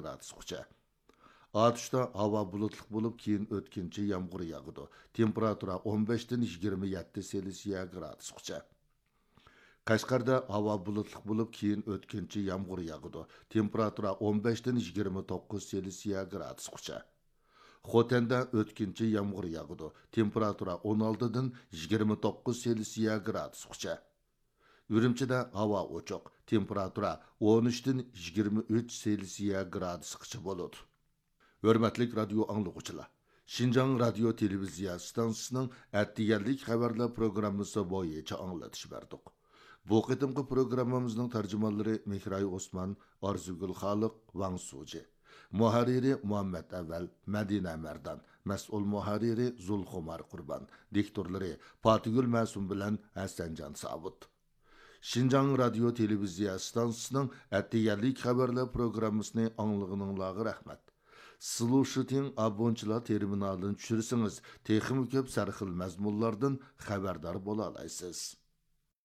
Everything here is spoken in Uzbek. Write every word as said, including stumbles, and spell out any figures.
gradusgacha. Atışda hava bulutluq bo'lib, keyin o'tkinchi yomg'ir yog'adi. Temperatura o'n besh dan yigirma yetti Selsiya gradusgacha. Qashqarda havo bulutluq bo'lib, keyin o'tkinchi yomg'ir yog'adi. Temperatura o'n besh dan yigirma to'qqiz Selsiya gradusgacha. Xotenda o'tkinchi yomg'ir yog'adi. Temperatura o'n olti dan yigirma to'qqiz Selsiya gradusgacha. Ürümchida havo ochiq. Temperatura o'n uch dan yigirma uch Selsiya gradusgacha bo'ladi. Hörmətli radio anlıqçılar. Şinjan radio televiziya stansiyasının ətdigərlik xəbərlər proqramısı boyunca anlatış verdik. Bu qitimqi proqramımızın tərcümanları Mehray Osman, Arzugul Xaliq, Van Suci. Muharriri Muhammed Əvvəl, Mədinə Mərdan, Məsul muharriri Zulxumar Qurban, diktorları Fatihül Məsum bilən Həsəncan Savut. Şinjan radio televiziya stansiyasının ətdigərlik xəbərlər proqramısını anlığınınlağı rəhmət. Слушатин абончылар терминалын түшірсіңіз, texmi köp sarxil mazmunlardan xabardor bo'la olasiz.